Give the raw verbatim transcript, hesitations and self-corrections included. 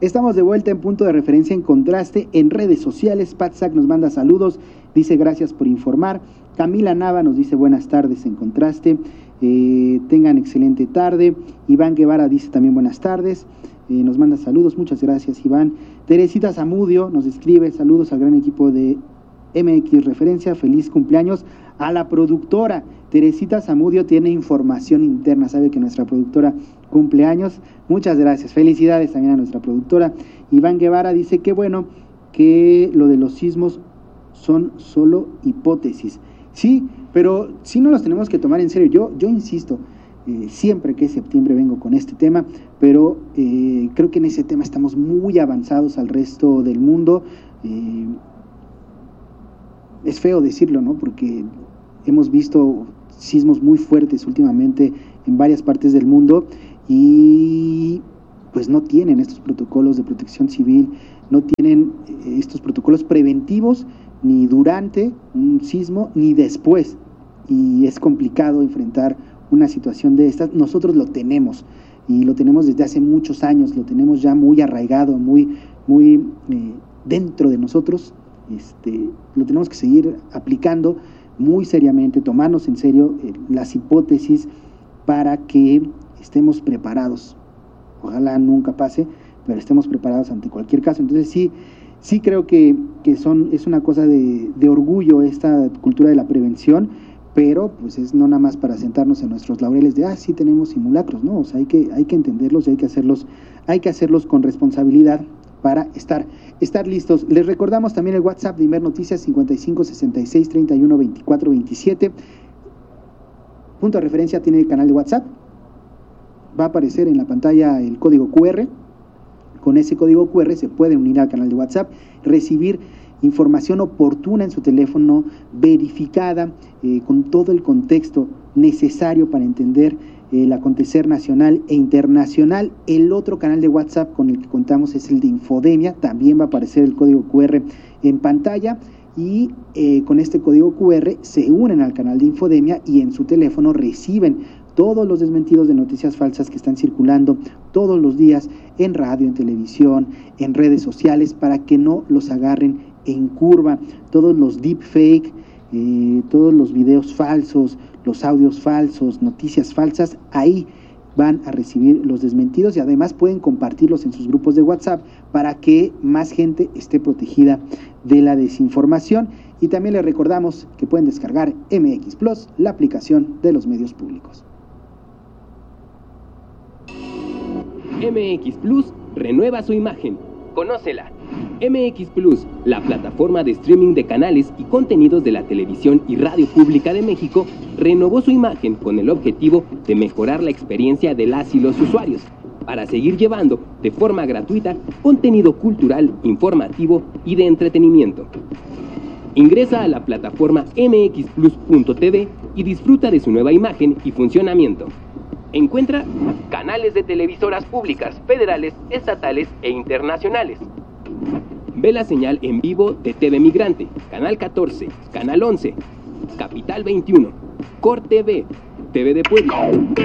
Estamos de vuelta en Punto de Referencia en Contraste en redes sociales. Patsac nos manda saludos, dice gracias por informar. Camila Nava nos dice buenas tardes en Contraste, eh, tengan excelente tarde. Iván Guevara dice también buenas tardes, eh, nos manda saludos, muchas gracias Iván. Teresita Zamudio nos escribe saludos al gran equipo de M X Referencia, feliz cumpleaños a la productora. Teresita Zamudio tiene información interna, sabe que nuestra productora cumple años. Muchas gracias, felicidades también a nuestra productora. Iván Guevara dice que bueno, que lo de los sismos son solo hipótesis. Sí, pero sí no los tenemos que tomar en serio. Yo, yo insisto, eh, siempre que es septiembre vengo con este tema, pero eh, creo que en ese tema estamos muy avanzados al resto del mundo. Eh, es feo decirlo, ¿no? Porque hemos visto sismos muy fuertes últimamente en varias partes del mundo y pues no tienen estos protocolos de protección civil, no tienen estos protocolos preventivos ni durante un sismo ni después, y es complicado enfrentar una situación de estas. Nosotros lo tenemos y lo tenemos desde hace muchos años, lo tenemos ya muy arraigado, muy, muy eh, dentro de nosotros. Este, lo tenemos que seguir aplicando muy seriamente, tomarnos en serio eh, las hipótesis para que estemos preparados. Ojalá nunca pase, pero estemos preparados ante cualquier caso. Entonces sí, sí creo que, que son, es una cosa de, de orgullo esta cultura de la prevención, pero pues es no nada más para sentarnos en nuestros laureles de ah, sí tenemos simulacros, no, o sea, hay que, hay que entenderlos y hay que hacerlos, hay que hacerlos con responsabilidad para estar, estar listos. Les recordamos también el WhatsApp de Imer Noticias cincuenta y cinco sesenta y seis treinta y uno veinticuatro veintisiete. Punto de Referencia tiene el canal de WhatsApp. Va a aparecer en la pantalla el código cu erre. Con ese código cu erre se pueden unir al canal de WhatsApp, recibir información oportuna en su teléfono, verificada, eh, con todo el contexto necesario para entender el acontecer nacional e internacional. El otro canal de WhatsApp con el que contamos es el de Infodemia, también va a aparecer el código cu erre en pantalla y eh, con este código cu erre se unen al canal de Infodemia y en su teléfono reciben todos los desmentidos de noticias falsas que están circulando todos los días en radio, en televisión, en redes sociales, para que no los agarren en curva. Todos los deepfake, eh, todos los videos falsos, los audios falsos, noticias falsas, ahí van a recibir los desmentidos y además pueden compartirlos en sus grupos de WhatsApp para que más gente esté protegida de la desinformación. Y también les recordamos que pueden descargar M X Plus, la aplicación de los medios públicos. M X Plus renueva su imagen. Conócela. M X Plus, la plataforma de streaming de canales y contenidos de la televisión y radio pública de México, renovó su imagen con el objetivo de mejorar la experiencia de las y los usuarios, para seguir llevando de forma gratuita contenido cultural, informativo y de entretenimiento. Ingresa a la plataforma eme equis plus punto te ve y disfruta de su nueva imagen y funcionamiento. Encuentra canales de televisoras públicas, federales, estatales e internacionales. Ve la señal en vivo de T V Migrante, Canal catorce, Canal once, Capital veintiuno, Cor T V, T V de Puebla,